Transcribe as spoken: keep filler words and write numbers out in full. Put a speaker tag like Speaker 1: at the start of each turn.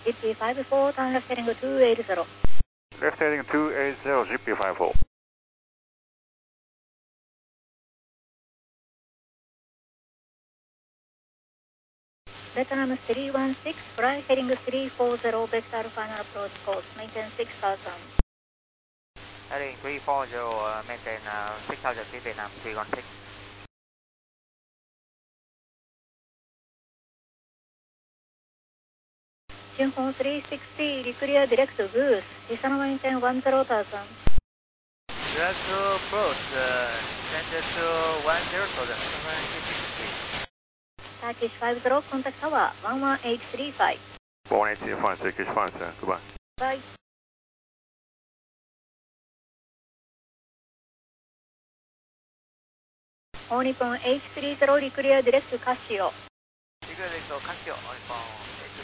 Speaker 1: ジッピーファイブフォー、ターンレフトヘディングツーエイトゼロ。
Speaker 2: Left heading two eight zero, G P five four.
Speaker 1: Vietnam three one six, fly heading three four zero, vector final approach course, maintain six thousand.
Speaker 3: Heading three four zero, uh, maintain uh, six thousand feet, Vietnam three one six.
Speaker 1: Junhong three sixty, declare direct goose, descend maintain one zero thousand.
Speaker 3: Direct approach, uh, send it to one zero thousand,
Speaker 1: Turkish five zero, contact tower, one one eight three five.
Speaker 2: one eight three five, Turkish five, sir. Goodbye.
Speaker 1: Bye. All Nippon eight three zero, declare direct Casio.
Speaker 3: Declare direct Casio, All Nippon eight three zero.